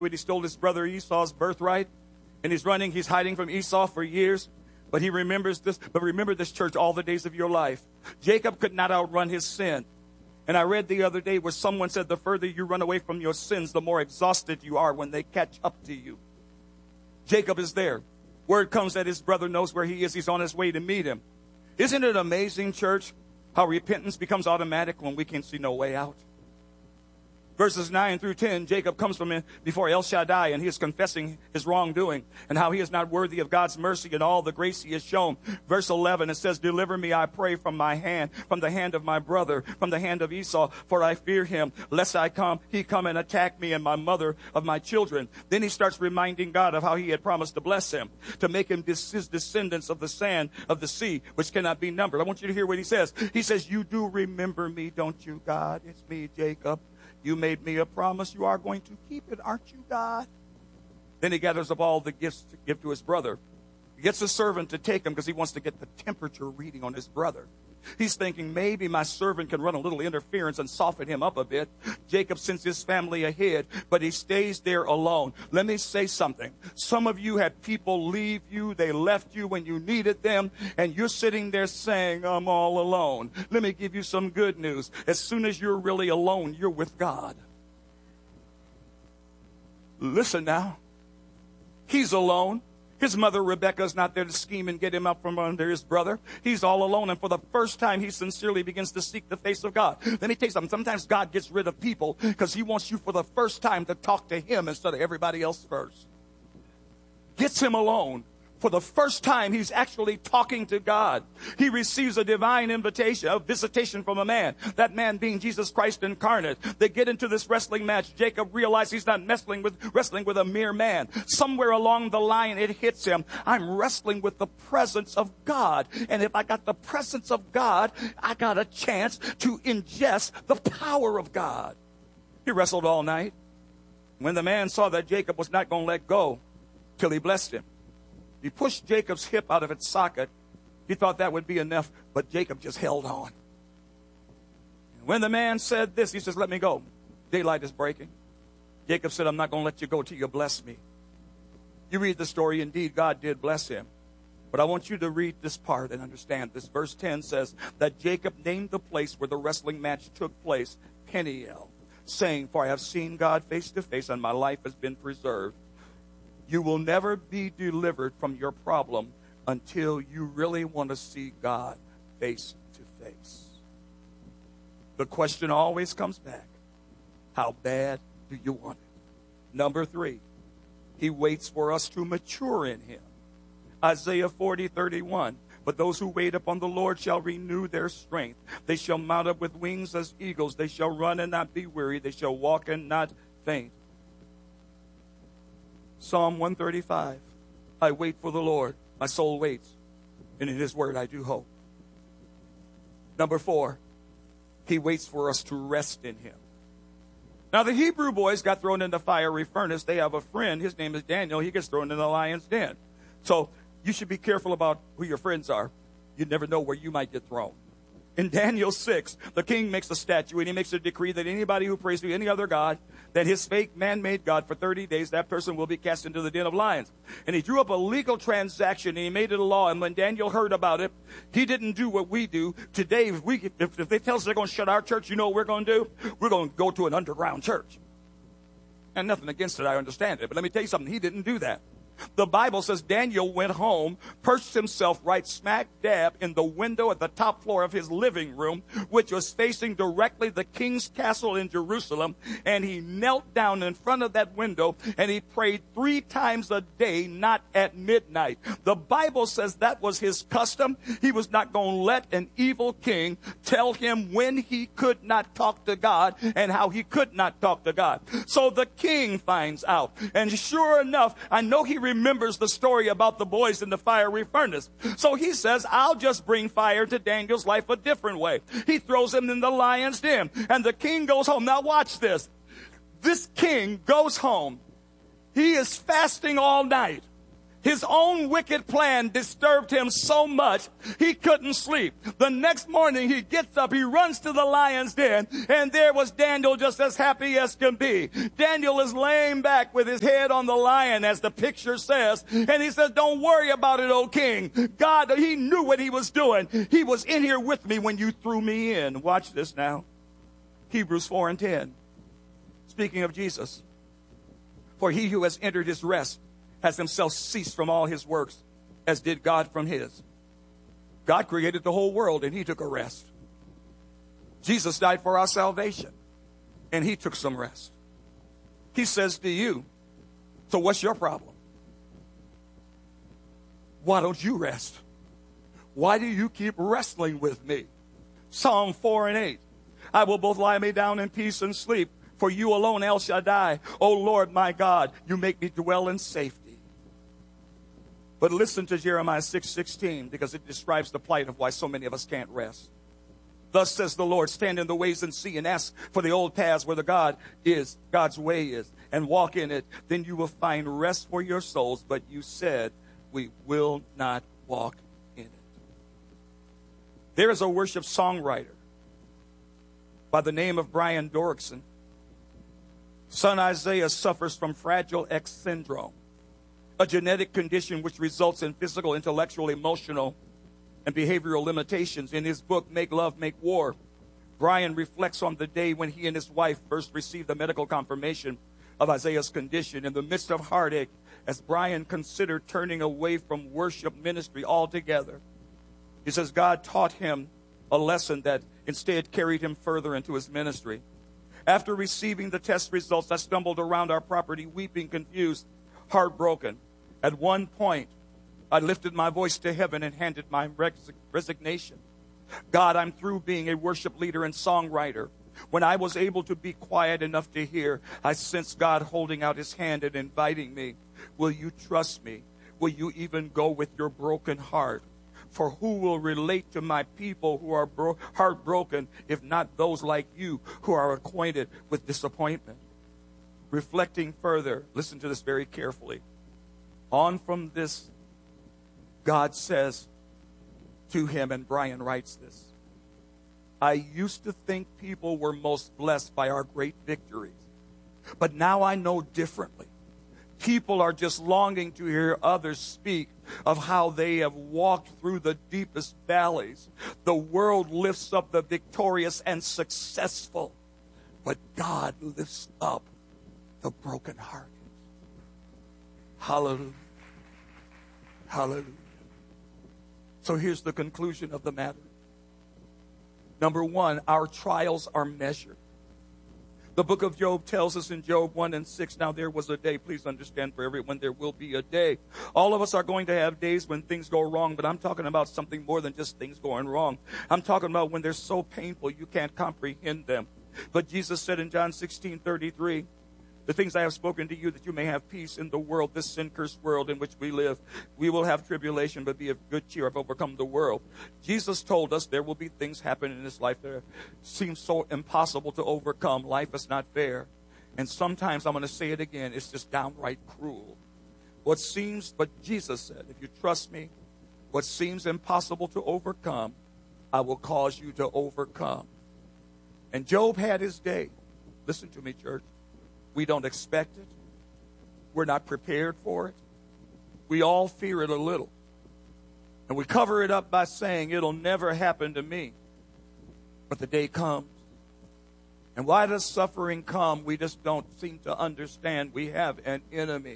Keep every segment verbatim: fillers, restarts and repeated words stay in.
when he stole his brother Esau's birthright, and he's running, he's hiding from Esau for years. But he remembers this, but remember this, church, all the days of your life. Jacob could not outrun his sin. And I read the other day where someone said the further you run away from your sins, the more exhausted you are when they catch up to you. Jacob is there. Word comes that his brother knows where he is. He's on his way to meet him. Isn't it amazing, church, how repentance becomes automatic when we can see no way out? Verses nine through ten, Jacob comes from him before El Shaddai, and he is confessing his wrongdoing and how he is not worthy of God's mercy and all the grace he has shown. Verse eleven, it says, deliver me, I pray, from my hand, from the hand of my brother, from the hand of Esau, for I fear him, lest I come, he come and attack me and my mother of my children. Then he starts reminding God of how he had promised to bless him, to make him his descendants of the sand of the sea, which cannot be numbered. I want you to hear what he says. He says, you do remember me, don't you, God? It's me, Jacob. You made me a promise. You are going to keep it, aren't you, God? Then he gathers up all the gifts to give to his brother. He gets a servant to take him because he wants to get the temperature reading on his brother. He's thinking maybe my servant can run a little interference and soften him up a bit. Jacob sends his family ahead, but he stays there alone. Let me say something. Some of you had people leave you. They left you when you needed them, and you're sitting there saying, I'm all alone. Let me give you some good news. As soon as you're really alone, you're with God. Listen now. He's alone. His mother, Rebecca, is not there to scheme and get him up from under his brother. He's all alone, and for the first time, he sincerely begins to seek the face of God. Let me tell you something. Sometimes God gets rid of people because he wants you for the first time to talk to him instead of everybody else first. Gets him alone. For the first time, he's actually talking to God. He receives a divine invitation, a visitation from a man. That man being Jesus Christ incarnate. They get into this wrestling match. Jacob realizes he's not wrestling with, wrestling with a mere man. Somewhere along the line, it hits him. I'm wrestling with the presence of God. And if I got the presence of God, I got a chance to ingest the power of God. He wrestled all night. When the man saw that Jacob was not going to let go till he blessed him, he pushed Jacob's hip out of its socket. He thought that would be enough, but Jacob just held on. And when the man said this, he says, let me go. Daylight is breaking. Jacob said, I'm not going to let you go till you bless me. You read the story. Indeed, God did bless him. But I want you to read this part and understand this. Verse ten says that Jacob named the place where the wrestling match took place Peniel, saying, for I have seen God face to face, and my life has been preserved. You will never be delivered from your problem until you really want to see God face to face. The question always comes back, how bad do you want it? Number three, he waits for us to mature in him. Isaiah forty, thirty-one. But those who wait upon the Lord shall renew their strength. They shall mount up with wings as eagles. They shall run and not be weary. They shall walk and not faint. Psalm one thirty-five, I wait for the Lord. My soul waits, and in his word I do hope. Number four, he waits for us to rest in him. Now the Hebrew boys got thrown in the fiery furnace. They have a friend. His name is Daniel. He gets thrown in the lion's den. So you should be careful about who your friends are. You never know where you might get thrown. In Daniel six, the king makes a statute, and he makes a decree that anybody who prays to any other god, that his fake man-made god, for thirty days, that person will be cast into the den of lions. And he drew up a legal transaction, and he made it a law. And when Daniel heard about it, he didn't do what we do. Today, if, we, if, if they tell us they're going to shut our church, you know what we're going to do? We're going to go to an underground church. And nothing against it, I understand it. But let me tell you something, he didn't do that. The Bible says Daniel went home, perched himself right smack dab in the window at the top floor of his living room, which was facing directly the king's castle in Jerusalem. And he knelt down in front of that window and he prayed three times a day, not at midnight. The Bible says that was his custom. He was not going to let an evil king tell him when he could not talk to God and how he could not talk to God. So the king finds out. And sure enough, I know he remembers the story about the boys in the fiery furnace. So he says, I'll just bring fire to Daniel's life a different way. He throws him in the lion's den, and the king goes home. Now watch this. This king goes home. He is fasting all night. His own wicked plan disturbed him so much he couldn't sleep. The next morning he gets up, he runs to the lion's den, and there was Daniel just as happy as can be. Daniel is laying back with his head on the lion, as the picture says, and he says, don't worry about it, O king. God, he knew what he was doing. He was in here with me when you threw me in. Watch this now. Hebrews four and ten. Speaking of Jesus. For he who has entered his rest has himself ceased from all his works, as did God from his. God created the whole world, and he took a rest. Jesus died for our salvation, and he took some rest. He says to you, so what's your problem? Why don't you rest? Why do you keep wrestling with me? Psalm four and eight. I will both lie me down in peace and sleep, for you alone, El Shaddai. O Lord, my God, you make me dwell in safety. But listen to Jeremiah six sixteen, because it describes the plight of why so many of us can't rest. Thus says the Lord, stand in the ways and see, and ask for the old paths where the God is, God's way is, and walk in it. Then you will find rest for your souls. But you said, we will not walk in it. There is a worship songwriter by the name of Brian Dorkson. Son Isaiah suffers from Fragile X syndrome, a genetic condition which results in physical, intellectual, emotional, and behavioral limitations. In his book, Make Love, Make War, Brian reflects on the day when he and his wife first received the medical confirmation of Isaiah's condition. In the midst of heartache, as Brian considered turning away from worship ministry altogether, he says God taught him a lesson that instead carried him further into his ministry. After receiving the test results, I stumbled around our property, weeping, confused, heartbroken. At one point, I lifted my voice to heaven and handed my res- resignation. God, I'm through being a worship leader and songwriter. When I was able to be quiet enough to hear, I sensed God holding out his hand and inviting me. Will you trust me? Will you even go with your broken heart? For who will relate to my people who are bro- heartbroken, if not those like you who are acquainted with disappointment? Reflecting further, listen to this very carefully. On from this, God says to him, and Brian writes this, I used to think people were most blessed by our great victories, but now I know differently. People are just longing to hear others speak of how they have walked through the deepest valleys. The world lifts up the victorious and successful, but God lifts up the brokenhearted. Hallelujah. Hallelujah. So here's the conclusion of the matter. Number one, our trials are measured. The book of Job tells us in Job one and six, now there was a day, please understand, for everyone there will be a day. All of us are going to have days when things go wrong, but I'm talking about something more than just things going wrong. I'm talking about when they're so painful you can't comprehend them. But Jesus said in John sixteen thirty-three, the things I have spoken to you, that you may have peace in the world, this sin-cursed world in which we live. We will have tribulation, but be of good cheer. I've overcome the world. Jesus told us there will be things happen in this life that seem so impossible to overcome. Life is not fair. And sometimes, I'm going to say it again, it's just downright cruel. What seems, but Jesus said, if you trust me, what seems impossible to overcome, I will cause you to overcome. And Job had his day. Listen to me, church. We don't expect it. We're not prepared for it. We all fear it a little. And we cover it up by saying, it'll never happen to me. But the day comes. And why does suffering come? We just don't seem to understand. We have an enemy.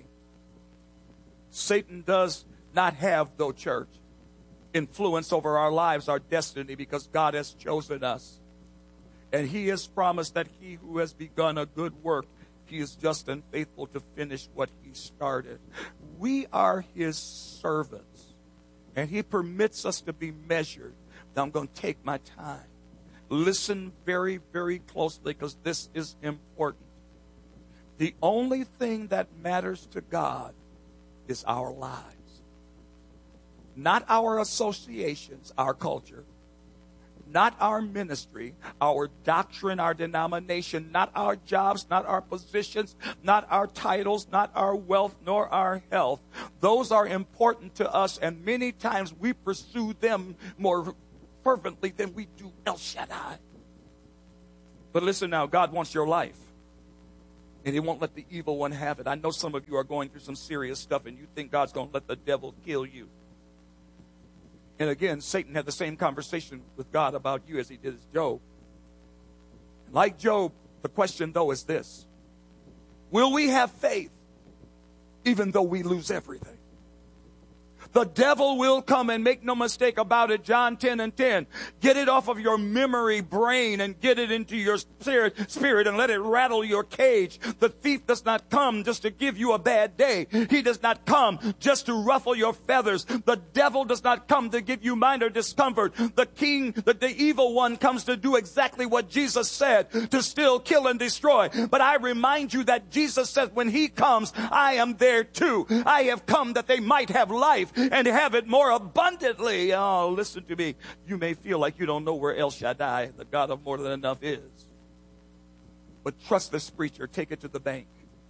Satan does not have, though, church, influence over our lives, our destiny, because God has chosen us. And he has promised that he who has begun a good work, he is just and faithful to finish what he started. We are his servants, and he permits us to be measured. Now I'm going to take my time. Listen very, very closely, because this is important. The only thing that matters to God is our lives. Not our associations, our culture. not our ministry, our doctrine, our denomination, not our jobs, not our positions, not our titles, not our wealth, nor our health. Those are important to us, and many times we pursue them more fervently than we do El Shaddai. But listen now, God wants your life, and he won't let the evil one have it. I know some of you are going through some serious stuff, and you think God's going to let the devil kill you. And again, Satan had the same conversation with God about you as he did with Job. Like Job, the question, though, is this. Will we have faith even though we lose everything? The devil will come, and make no mistake about it, John ten and ten. Get it off of your memory brain and get it into your spirit, spirit and let it rattle your cage. The thief does not come just to give you a bad day. He does not come just to ruffle your feathers. The devil does not come to give you minor discomfort. The king, the, the evil one comes to do exactly what Jesus said, to steal, kill, and destroy. But I remind you that Jesus said when he comes, I am there too. I have come that they might have life and have it more abundantly. Oh, listen to me. You may feel like you don't know where El Shaddai, the God of more than enough, is. But trust this preacher. Take it to the bank.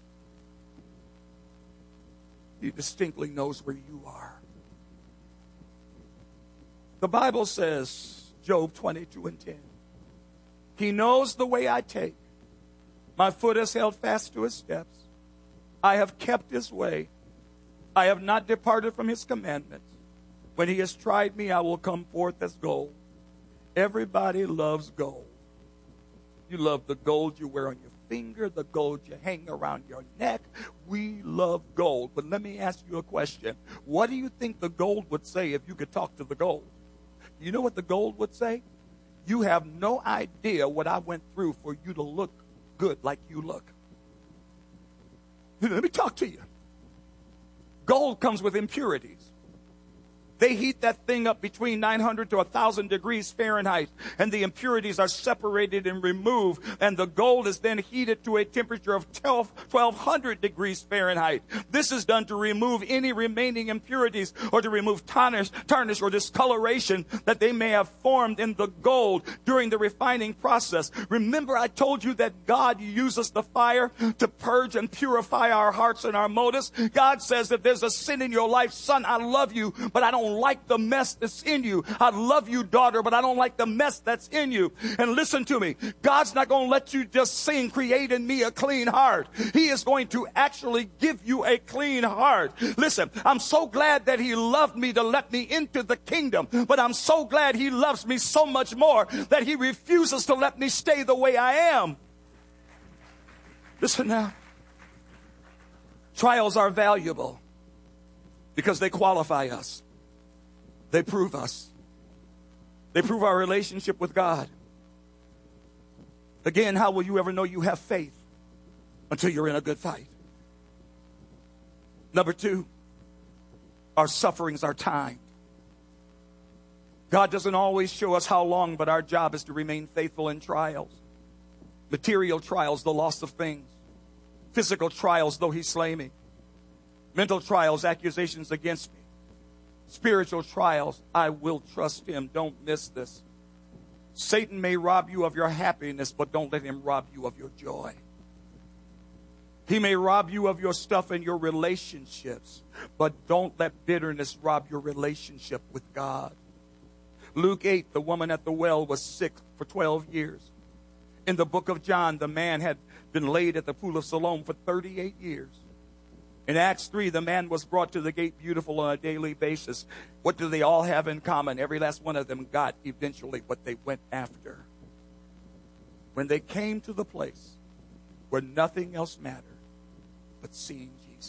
He distinctly knows where you are. The Bible says, Job twenty-two and ten, he knows the way I take. My foot is held fast to his steps. I have kept his way. I have not departed from his commandments. When he has tried me, I will come forth as gold. Everybody loves gold. You love the gold you wear on your finger, the gold you hang around your neck. We love gold. But let me ask you a question. What do you think the gold would say if you could talk to the gold? You know what the gold would say? You have no idea what I went through for you to look good like you look. Let me talk to you. Gold comes with impurities. They heat that thing up between nine hundred to one thousand degrees Fahrenheit, and the impurities are separated and removed, and the gold is then heated to a temperature of twelve hundred degrees Fahrenheit. This is done to remove any remaining impurities or to remove tarnish, tarnish or discoloration that they may have formed in the gold during the refining process. Remember, I told you that God uses the fire to purge and purify our hearts and our motives. God says, if there's a sin in your life, son, I love you, but I don't like the mess that's in you. I love you, daughter, but I don't like the mess that's in you. And listen to me. God's not going to let you just sing, create in me a clean heart. He is going to actually give you a clean heart. Listen, I'm so glad that he loved me to let me into the kingdom, but I'm so glad he loves me so much more that he refuses to let me stay the way I am. Listen now. Trials are valuable because they qualify us. They prove us. They prove our relationship with God. Again, how will you ever know you have faith? Until you're in a good fight. Number two, our sufferings are timed. God doesn't always show us how long, but our job is to remain faithful in trials. Material trials, the loss of things. Physical trials, though he slay me. Mental trials, accusations against me. Spiritual trials, I will trust him. Don't miss this. Satan may rob you of your happiness, but don't let him rob you of your joy. He may rob you of your stuff and your relationships, but don't let bitterness rob your relationship with God. Luke eight, the woman at the well was sick for twelve years. In the book of John, the man had been laid at the pool of Siloam for thirty-eight years. In Acts three, the man was brought to the gate beautiful on a daily basis. What do they all have in common? Every last one of them got eventually what they went after. When they came to the place where nothing else mattered but seeing Jesus.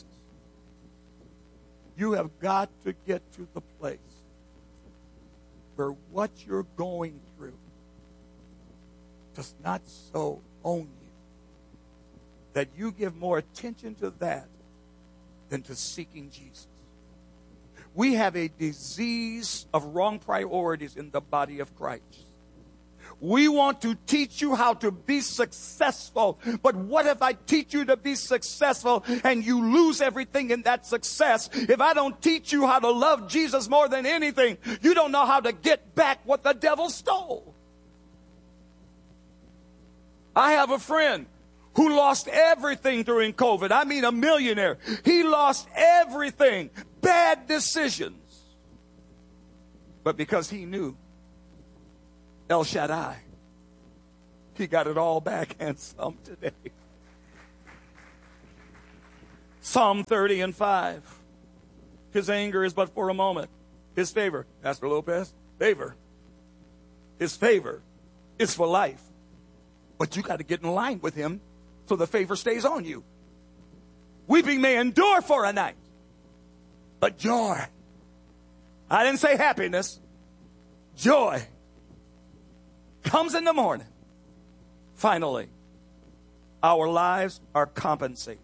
You have got to get to the place where what you're going through does not so own you that you give more attention to that than to seeking Jesus. We have a disease of wrong priorities in the body of Christ. We want to teach you how to be successful. But what if I teach you to be successful and you lose everything in that success? If I don't teach you how to love Jesus more than anything, you don't know how to get back what the devil stole. I have a friend who lost everything during COVID. I mean, a millionaire. He lost everything. Bad decisions. But because he knew El Shaddai, he got it all back and some today. Psalm thirty and five. His anger is but for a moment. His favor, Pastor Lopez, favor. His favor is for life. But you got to get in line with him so the favor stays on you. Weeping may endure for a night, but joy, I didn't say happiness, joy comes in the morning. Finally, our lives are compensated.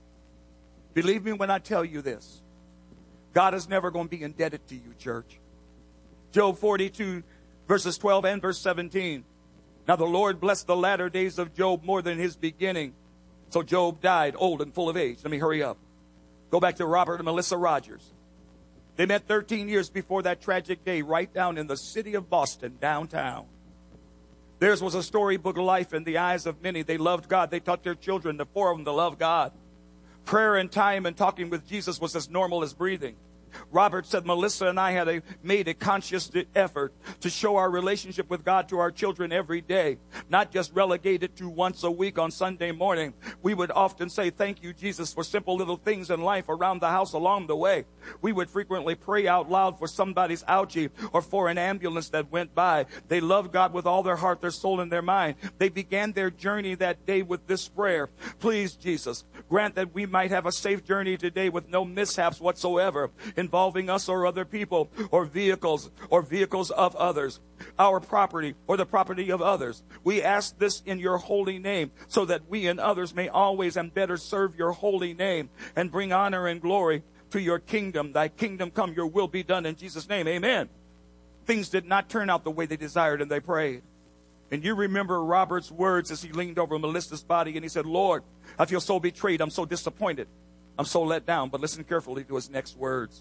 Believe me when I tell you this. God is never going to be indebted to you, church. Job forty-two, verses twelve and verse seventeen. Now the Lord blessed the latter days of Job more than his beginning. So Job died old and full of age. Let me hurry up. Go back to Robert and Melissa Rogers. They met thirteen years before that tragic day right down in the city of Boston, downtown. Theirs was a storybook life in the eyes of many. They loved God. They taught their children, the four of them, to love God. Prayer and time and talking with Jesus was as normal as breathing. Robert said, Melissa and I had a, made a conscious effort to show our relationship with God to our children every day, not just relegated to once a week on Sunday morning. We would often say, thank you, Jesus, for simple little things in life around the house along the way. We would frequently pray out loud for somebody's ouchie or for an ambulance that went by. They loved God with all their heart, their soul, and their mind. They began their journey that day with this prayer. Please, Jesus, grant that we might have a safe journey today with no mishaps whatsoever involving us or other people or vehicles or vehicles of others, our property or the property of others. We ask this in your holy name so that we and others may always and better serve your holy name and bring honor and glory to your kingdom. Thy kingdom come, your will be done in Jesus' name. Amen. Things did not turn out the way they desired and they prayed. And you remember Robert's words as he leaned over Melissa's body and he said, Lord, I feel so betrayed. I'm so disappointed. I'm so let down. But listen carefully to his next words.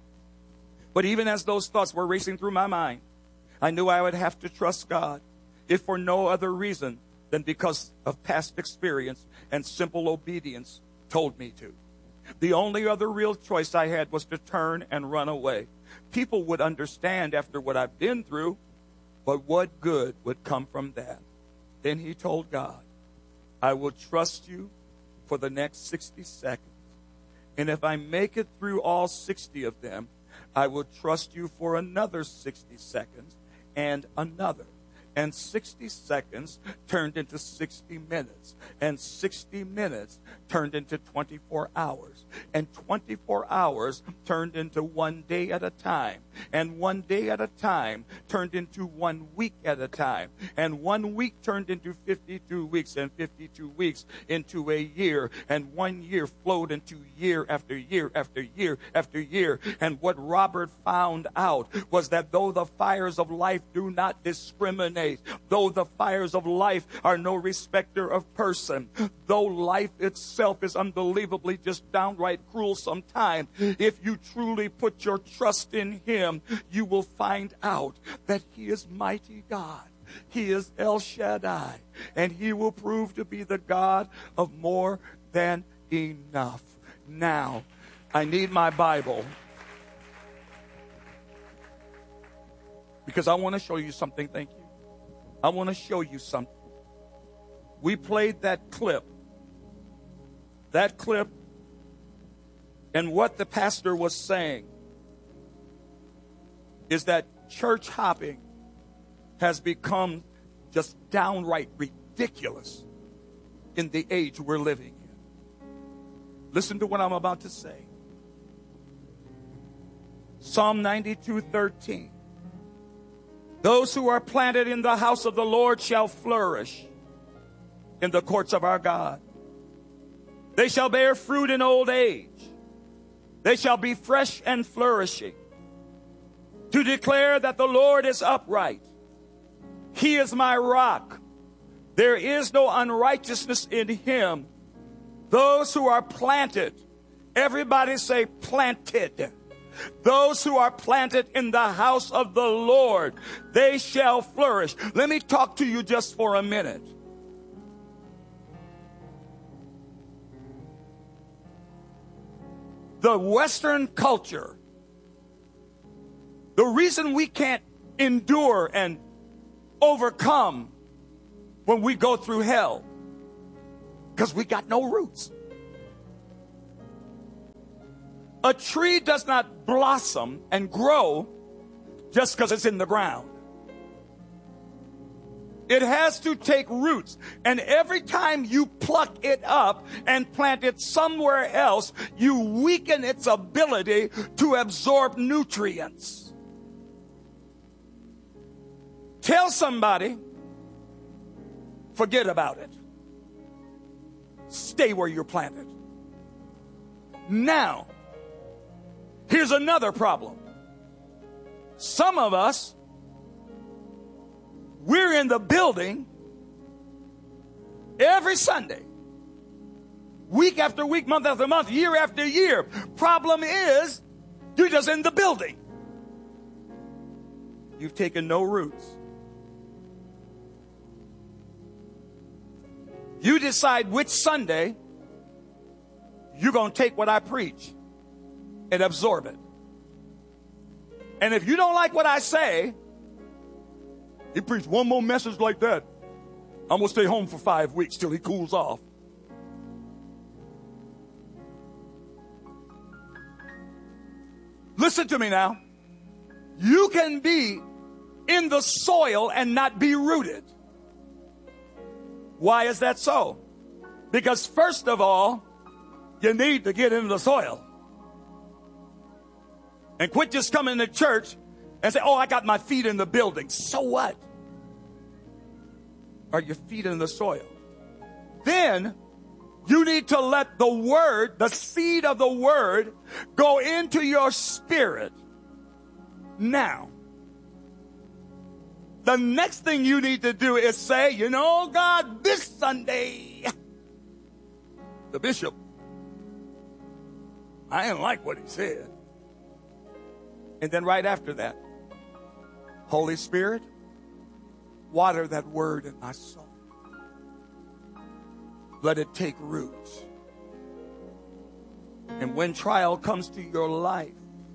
But even as those thoughts were racing through my mind, I knew I would have to trust God, if for no other reason than because of past experience and simple obedience told me to. The only other real choice I had was to turn and run away. People would understand after what I've been through, but what good would come from that? Then he told God, I will trust you for the next sixty seconds. And if I make it through all sixty of them, I will trust you for another sixty seconds and another. And sixty seconds turned into sixty minutes. And sixty minutes turned into twenty-four hours. And twenty-four hours turned into one day at a time. And one day at a time turned into one week at a time. And one week turned into fifty-two weeks. And fifty-two weeks into a year. And one year flowed into year after year after year after year. And what Robert found out was that though the fires of life do not discriminate, though the fires of life are no respecter of person, though life itself is unbelievably just downright cruel sometimes, if you truly put your trust in him, you will find out that he is mighty God. He is El Shaddai, and he will prove to be the God of more than enough. Now, I need my Bible because I want to show you something. Thank you. I want to show you something. We played that clip. That clip and what the pastor was saying is that church hopping has become just downright ridiculous in the age we're living in. Listen to what I'm about to say. Psalm ninety-two thirteen. Those who are planted in the house of the Lord shall flourish in the courts of our God. They shall bear fruit in old age. They shall be fresh and flourishing, to declare that the Lord is upright. He is my rock. There is no unrighteousness in him. Those who are planted, everybody say planted. Those who are planted in the house of the Lord, they shall flourish. Let me talk to you just for a minute. the Western culture, the reason we can't endure and overcome when we go through hell, because we got no roots. A tree does not blossom and grow just because it's in the ground. It has to take roots. And every time you pluck it up and plant it somewhere else, you weaken its ability to absorb nutrients. Tell somebody, forget about it. Stay where you're planted. Now, here's another problem. Some of us, we're in the building every Sunday, week after week, month after month, year after year. Problem is, you're just in the building. You've taken no roots. You decide which Sunday you're going to take what I preach and absorb it. And if you don't like what I say, he preached one more message like that, I'm going to stay home for five weeks till he cools off. Listen to me now. You can be in the soil and not be rooted. Why is that so? Because first of all, you need to get in the soil. And quit just coming to church and say, oh, I got my feet in the building. So what? Are your feet in the soil? Then you need to let the word, the seed of the word, go into your spirit. Now, the next thing you need to do is say, you know, God, this Sunday, the bishop, I didn't like what he said. And then right after that, Holy Spirit, water that word in my soul. Let it take roots. And when trial comes to your life,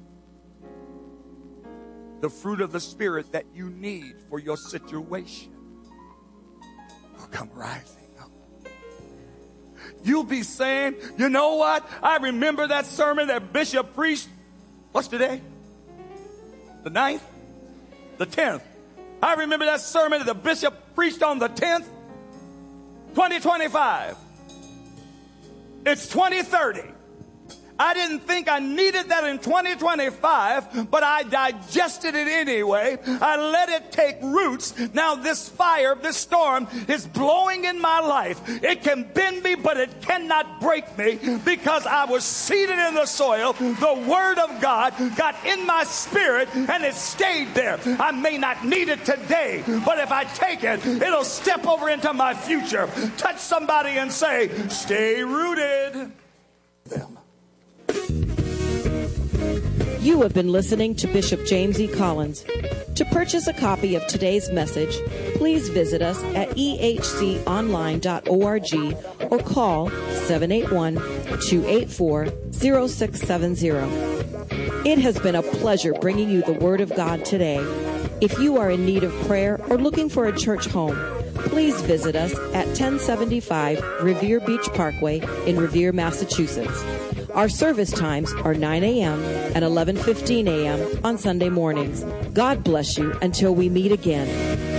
the fruit of the Spirit that you need for your situation will come rising up. You'll be saying, you know what? I remember that sermon that Bishop preached. What's today? The ninth? The tenth. I remember that sermon that the bishop preached on the tenth. twenty twenty-five. It's twenty thirty. I didn't think I needed that in twenty twenty-five, but I digested it anyway. I let it take roots. Now this fire, this storm is blowing in my life. It can bend me, but it cannot break me because I was seated in the soil. The word of God got in my spirit and it stayed there. I may not need it today, but if I take it, it'll step over into my future. Touch somebody and say, stay rooted. Them. You have been listening to Bishop James E. Collins. To purchase a copy of today's message, please visit us at e h c online dot org or call seven eight one, two eight four, zero six seven zero. It has been a pleasure bringing you the Word of God today. If you are in need of prayer or looking for a church home, please visit us at ten seventy-five Revere Beach Parkway in Revere, Massachusetts. Our service times are nine a.m. and eleven fifteen a.m. on Sunday mornings. God bless you until we meet again.